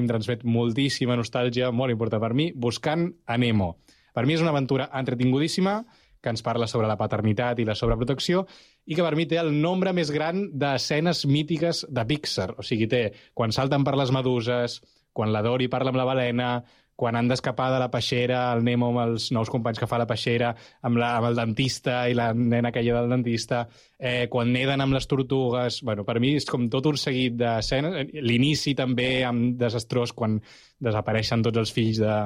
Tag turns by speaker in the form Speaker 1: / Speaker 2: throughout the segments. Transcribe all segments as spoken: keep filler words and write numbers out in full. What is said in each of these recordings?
Speaker 1: em transmet moltíssima nostàlgia, molt important per mi, Buscant a Nemo. Per mi és una aventura entretingudíssima, que ens parla sobre la paternitat i la sobreprotecció, i que per mi té el nombre més gran d'escenes mítiques de Pixar. O sigui, té quan salten per les meduses, quan la Dory parla amb la balena, quan han d'escapar de la peixera, el Nemo amb els nous companys que fa la peixera, amb, la, amb el dentista i la nena aquella del dentista, eh, quan neden amb les tortugues... Bueno, per mi és com tot un seguit d'escenes. L'inici també amb desastrós, quan desapareixen tots els fills de...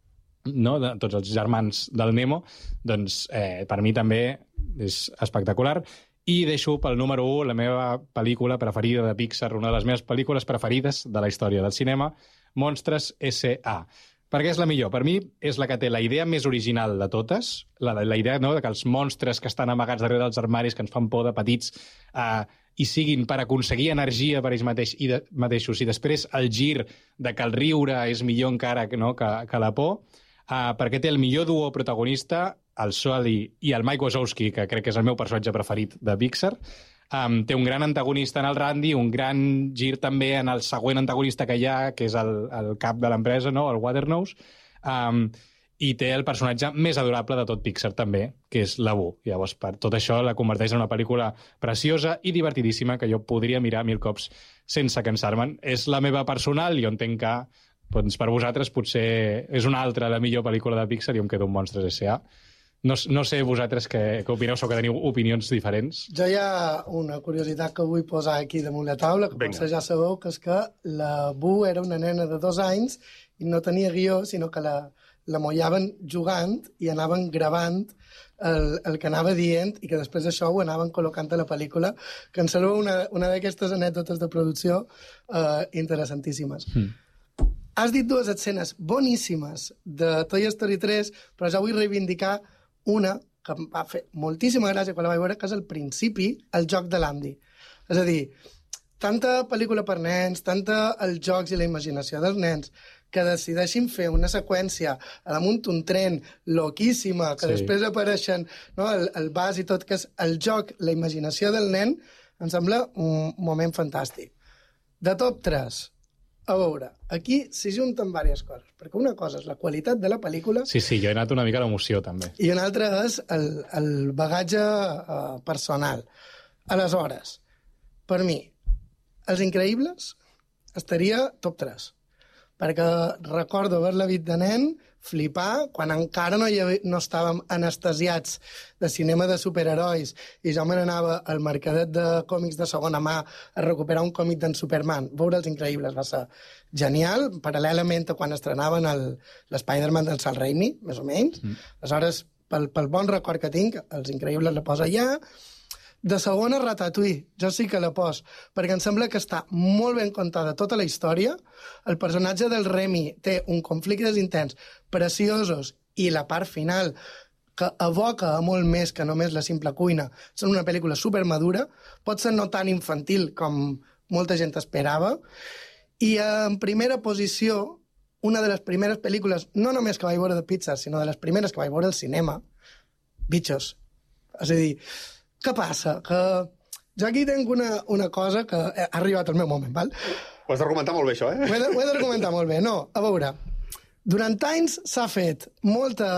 Speaker 1: no, de tots els germans del Nemo, doncs eh, per mi també és espectacular. I deixo pel número u la meva pel·lícula preferida de Pixar, una de les meves pel·lícules preferides de la història del cinema, Monstres S A Per què és la millor? Per mi és la que té la idea més original de totes, la, la idea, no?, de que els monstres que estan amagats darrere dels armaris, que ens fan por de petits, eh, i siguin per aconseguir energia per ells mateix, i de, mateixos, i després el gir de que el riure és millor encara no, que, que la por, eh, perquè té el millor duo protagonista, el Sully i el Mike Wazowski, que crec que és el meu personatge preferit de Pixar. Um, té un gran antagonista en el Randy, un gran gir també en el següent antagonista que hi ha, que és el, el cap de l'empresa, no? El Watternose, um, i té el personatge més adorable de tot Pixar també, que és la Boo. Llavors, per tot això la converteix en una pel·lícula preciosa i divertidíssima que jo podria mirar mil cops sense cansar-me'n. És la meva personal, jo entenc que doncs, per vosaltres potser és una altra la millor pel·lícula de Pixar i em quedo amb Monstres S A No, no sé vosaltres què, què opineu, o que teniu opinions diferents.
Speaker 2: Jo hi ha una curiositat que vull posar aquí damunt la taula, que
Speaker 1: Vinga.
Speaker 2: potser ja sabeu, que és que la Boo era una nena de dos anys i no tenia guió, sinó que la, la mollaven jugant i anaven gravant el, el que anava dient i que després d'això ho anaven col·locant a la pel·lícula, que em sembla una, una d'aquestes anècdotes de producció eh, interessantíssimes. Mm. Has dit dues escenes boníssimes de Toy Story tres, però ja vull reivindicar una que em va fer moltíssima gràcia quan la vaig veure, que és al principi el joc de l'Andy. És a dir, tanta pel·lícula per nens, tanta els jocs i la imaginació dels nens, que decideixin fer una seqüència damunt un tren loquíssima, que sí. Després apareixen no, el, el vas i tot, que és el joc, la imaginació del nen, em sembla un moment fantàstic. De top tres, a veure, aquí s'hi junten diverses coses, perquè una cosa és la qualitat de la pel·lícula...
Speaker 1: Sí, sí, jo he anat una mica a l'emoció, també.
Speaker 2: I una altra és el, el bagatge uh, personal. Aleshores, per mi, Els Increïbles estaria top tres, perquè recordo haver-la vist de nen, flipar, quan encara no, hi havia, no estàvem anestesiats de cinema de superherois i jo me n'anava al mercadet de còmics de segona mà a recuperar un còmic d'en Superman. Veure Els Increïbles va ser genial, paral·lelament a quan estrenaven l'Spider-Man d'en Sam Raimi, més o menys. Mm. Aleshores, pel, pel bon record que tinc, Els Increïbles la posa allà. De segona, Ratatouille. Jo sí que la pos, perquè em sembla que està molt ben contada tota la història. El personatge del Remy té un conflictes intens preciosos i la part final que evoca molt més que només la simple cuina. És una pel·lícula supermadura, pot ser no tan infantil com molta gent esperava. I en primera posició, una de les primeres pel·lícules, no només que vaig veure de Pixar, sinó de les primeres que vaig veure al cinema, Bichos. És a dir, què passa? Que jo aquí tinc una, una cosa que ha arribat al meu moment, val?
Speaker 3: Ho has d'argumentar molt bé, això, eh?
Speaker 2: Ho he, ho he d'argumentar molt bé. No, a veure, durant anys s'ha fet molta,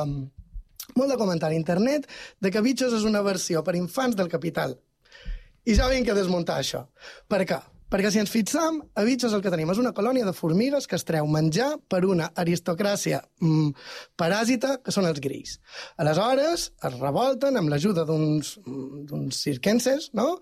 Speaker 2: molt de comentari a internet de que Bichos és una versió per infants del Capital. I ja vinc a desmuntar això. Per què? Perquè si ens fixam, a Bichos el que tenim és una colònia de formigues que es treu menjar per una aristocràcia mm, paràsita, que són els grills. Aleshores, es revolten amb l'ajuda d'uns d'uns circenses, no?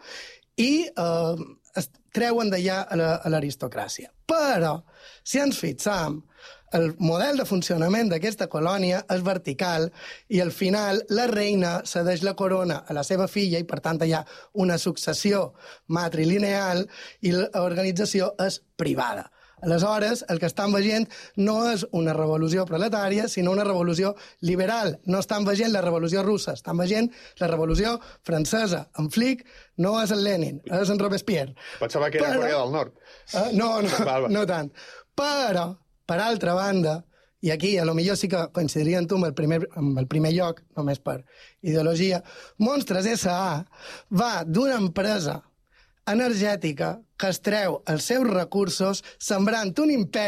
Speaker 2: I eh, es treuen d'allà a l'aristocràcia. Però, si ens fixam, el model de funcionament d'aquesta colònia és vertical i al final la reina cedeix la corona a la seva filla i per tant hi ha una successió matrilineal i l'organització és privada. Aleshores, el que estan veient no és una revolució proletària, sinó una revolució liberal. No estan veient la revolució russa, estan veient la revolució francesa. En Flick no és en Lenin, és en Robespierre.
Speaker 3: Pensava que era Però... Corea del Nord.
Speaker 2: Uh, no, no, val, val. no tant. Però, per altra banda, i aquí a lo millor sí que coincidiria amb tu amb el primer, amb el primer lloc, només per ideologia, Monstres S A va d'una empresa energètica que es treu els seus recursos sembrant un imperi